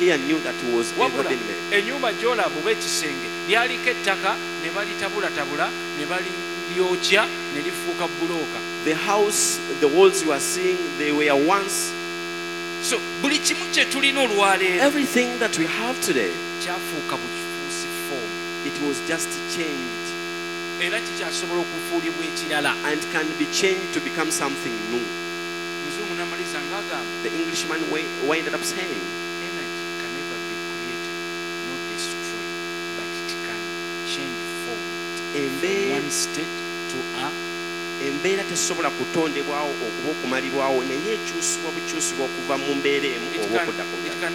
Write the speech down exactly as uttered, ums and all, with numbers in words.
here knew that he was ever been made. Ennyumba gy'olaba oba ekisenge lyaliko ettaka ne balitabulatabula ne balyokya ne lifuuka bulooka. The house, the walls you are seeing, they were once. So buli kimu kye tulina olwaleero Everything that we have today, kyafuuka bukifuusi foomu it was just changed era kikyasobola okufuulibwa ekirala. and can be changed to become something new. Muzungu n'amaliza ng'agamba The Englishman wi- ended up saying, energy can never be created, not destroyed, but it can change form from embeera one state to a embeera tesobola kutondebwawo okuba okumalibwawo naye ekyusibwa bukyusibwa okuva mu mbeera emu it oba can, okudda ku it ndala. can